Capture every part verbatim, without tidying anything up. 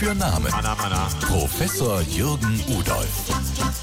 für Namen. Anna, Anna. Professor Jürgen Udolph.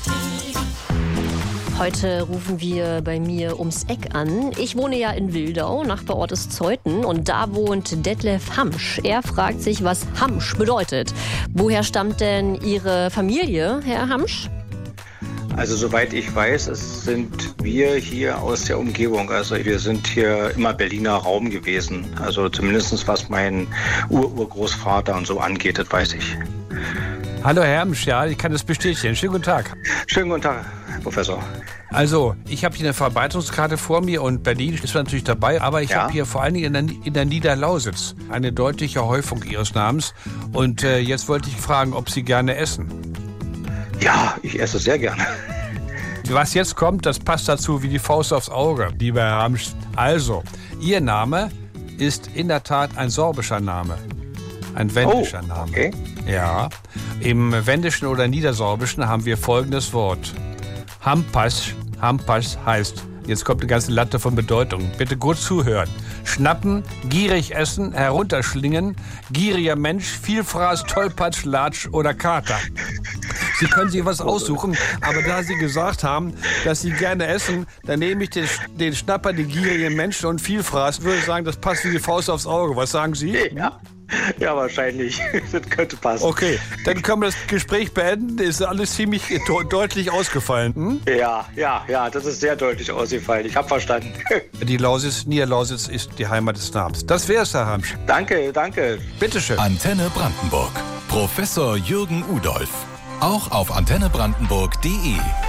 Heute rufen wir bei mir ums Eck an. Ich wohne ja in Wildau, Nachbarort ist Zeuthen, und da wohnt Detlef Hamsch. Er fragt sich, was Hamsch bedeutet. Woher stammt denn Ihre Familie, Herr Hamsch? Also soweit ich weiß, es sind wir hier aus der Umgebung. Also wir sind hier immer Berliner Raum gewesen. Also zumindest was mein Ur-Urgroßvater und so angeht, das weiß ich. Hallo Herr Hamsch, ja, ich kann das bestätigen. Schönen guten Tag. Schönen guten Tag, Herr Professor. Also, ich habe hier eine Verbreitungskarte vor mir und Berlin ist natürlich dabei, aber ich Ja. habe hier vor allen Dingen in der, in der Niederlausitz eine deutliche Häufung Ihres Namens. Und äh, jetzt wollte ich fragen, ob Sie gerne essen. Ja, ich esse sehr gerne. Was jetzt kommt, das passt dazu wie die Faust aufs Auge, lieber Herr Hamsch. Also, Ihr Name ist in der Tat ein sorbischer Name. Ein wendischer Oh, Name. okay. Ja, im Wendischen oder Niedersorbischen haben wir folgendes Wort. Hampas, Hampas heißt, jetzt kommt eine ganze Latte von Bedeutungen. Bitte gut zuhören. Schnappen, gierig essen, herunterschlingen, gieriger Mensch, Vielfraß, Tollpatsch, Latsch oder Kater. Sie können sich was aussuchen, aber da Sie gesagt haben, dass Sie gerne essen, dann nehme ich den, den Schnapper, den gierigen Menschen und Vielfraß. Würde ich sagen, das passt wie die Faust aufs Auge. Was sagen Sie? Ja, ja wahrscheinlich. Das könnte passen. Okay, dann können wir das Gespräch beenden. Ist alles ziemlich de- deutlich ausgefallen. Hm? Ja, ja, ja, das ist sehr deutlich ausgefallen. Ich habe verstanden. Die Lausitz, Niederlausitz ist die Heimat des Namens. Das wär's, Herr Hamsch. Danke, danke. Bitteschön. Antenne Brandenburg. Professor Jürgen Udolph. Auch auf antenne brandenburg punkt de.